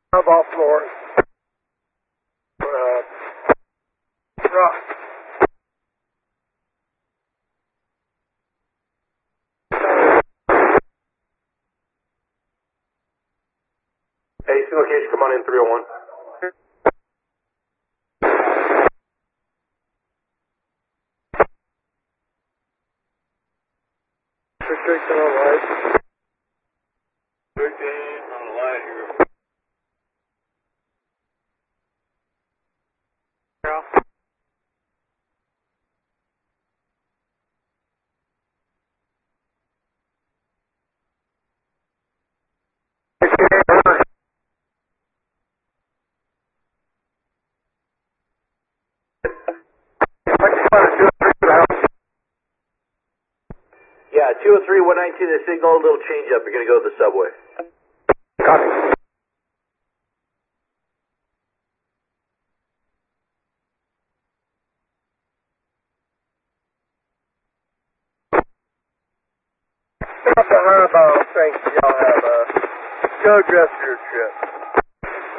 Off floor. Rock. Hey, single case, come on in 301. Restriction on light. Restriction on the light here. Yeah, 203, 119, the signal, a little change up. You're going to go to the subway. Copy. Up the high bound, thanks. Y'all have go address your trip.